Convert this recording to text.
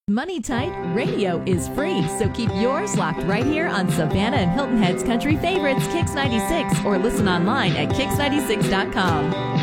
Money Tight Radio is free, so keep yours locked right here on Savannah and Hilton Head's country favorites, Kix 96, or listen online at Kix96.com.